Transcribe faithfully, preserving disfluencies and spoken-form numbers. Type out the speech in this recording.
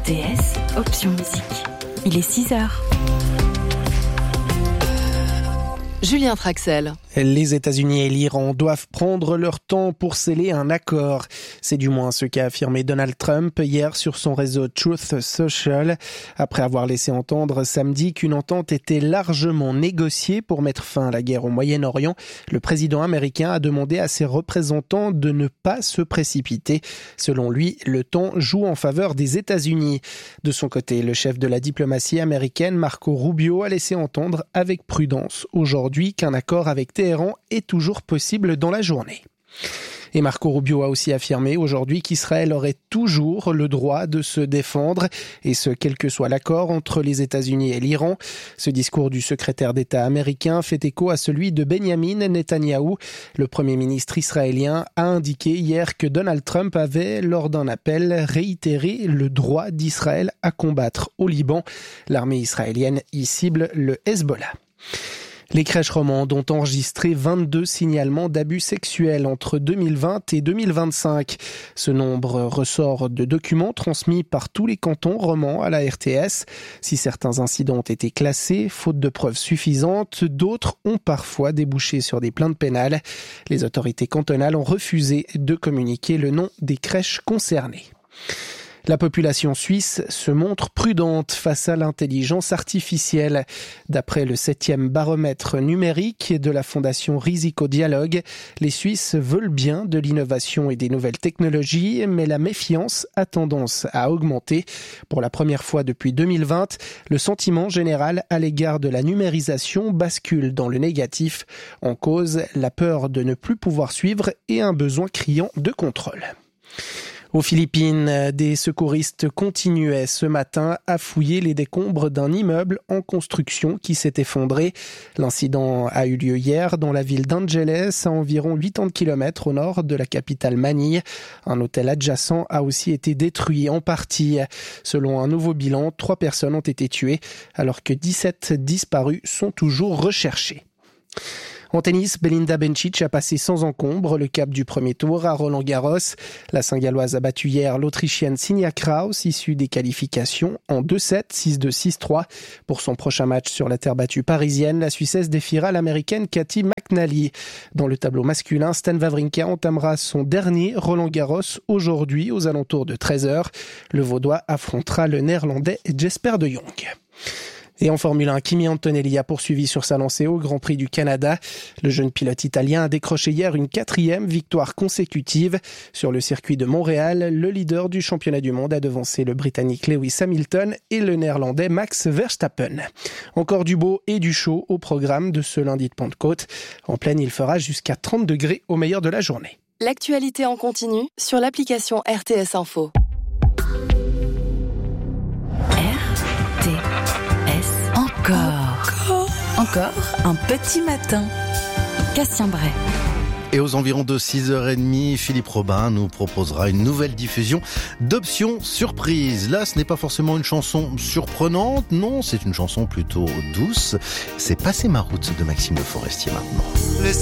T S, option musique. Il est six heures. Julien Traxel. Les États-Unis et l'Iran doivent prendre leur temps pour sceller un accord. C'est du moins ce qu'a affirmé Donald Trump hier sur son réseau Truth Social, après avoir laissé entendre samedi qu'une entente était largement négociée pour mettre fin à la guerre au Moyen-Orient. Le président américain a demandé à ses représentants de ne pas se précipiter. Selon lui, le temps joue en faveur des États-Unis. De son côté, le chef de la diplomatie américaine, Marco Rubio, a laissé entendre avec prudence aujourd'hui qu'un accord avec Téhéran est toujours possible dans la journée. Et Marco Rubio a aussi affirmé aujourd'hui qu'Israël aurait toujours le droit de se défendre, et ce, quel que soit l'accord entre les États-Unis et l'Iran. Ce discours du secrétaire d'État américain fait écho à celui de Benyamin Netanyahou. Le Premier ministre israélien a indiqué hier que Donald Trump avait, lors d'un appel, réitéré le droit d'Israël à combattre au Liban. L'armée israélienne y cible le Hezbollah. Les crèches romandes ont enregistré vingt-deux signalements d'abus sexuels entre deux mille vingt et deux mille vingt-cinq. Ce nombre ressort de documents transmis par tous les cantons romans à la R T S. Si certains incidents ont été classés, faute de preuves suffisantes, d'autres ont parfois débouché sur des plaintes pénales. Les autorités cantonales ont refusé de communiquer le nom des crèches concernées. La population suisse se montre prudente face à l'intelligence artificielle. D'après le septième baromètre numérique de la fondation Risico Dialogue, les Suisses veulent bien de l'innovation et des nouvelles technologies, mais la méfiance a tendance à augmenter. Pour la première fois depuis deux mille vingt, le sentiment général à l'égard de la numérisation bascule dans le négatif. En cause, la peur de ne plus pouvoir suivre et un besoin criant de contrôle. Aux Philippines, des secouristes continuaient ce matin à fouiller les décombres d'un immeuble en construction qui s'est effondré. L'incident a eu lieu hier dans la ville d'Angeles, à environ quatre-vingts kilomètres au nord de la capitale Manille. Un hôtel adjacent a aussi été détruit en partie. Selon un nouveau bilan, trois personnes ont été tuées, alors que dix-sept disparus sont toujours recherchés. En tennis, Belinda Bencic a passé sans encombre le cap du premier tour à Roland-Garros. La Saint-Galloise a battu hier l'Autrichienne Sinja Kraus, issue des qualifications, en deux sept, six deux, six trois. Pour son prochain match sur la terre battue parisienne, la Suissesse défiera l'Américaine Cathy McNally. Dans le tableau masculin, Stan Wawrinka entamera son dernier Roland-Garros aujourd'hui aux alentours de treize heures. Le Vaudois affrontera le Néerlandais Jesper de Jong. Et en Formule un, Kimi Antonelli a poursuivi sur sa lancée au Grand Prix du Canada. Le jeune pilote italien a décroché hier une quatrième victoire consécutive. Sur le circuit de Montréal, le leader du championnat du monde a devancé le Britannique Lewis Hamilton et le Néerlandais Max Verstappen. Encore du beau et du chaud au programme de ce lundi de Pentecôte. En pleine, il fera jusqu'à trente degrés au meilleur de la journée. L'actualité en continu sur l'application R T S Info. R T S. Encore. Encore un petit matin. Cassien Bray. Et aux environs de six heures trente, Philippe Robin nous proposera une nouvelle diffusion d'Options Surprise. Là, ce n'est pas forcément une chanson surprenante, non, c'est une chanson plutôt douce. C'est Passer ma route de Maxime Le Forestier maintenant.